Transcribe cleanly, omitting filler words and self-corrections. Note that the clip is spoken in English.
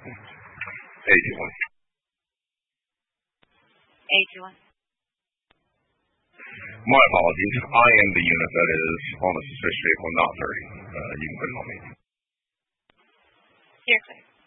A21. A21. My apologies. I am the unit that is on the suspicious vehicle, not 30. You can put it on me. You're clear.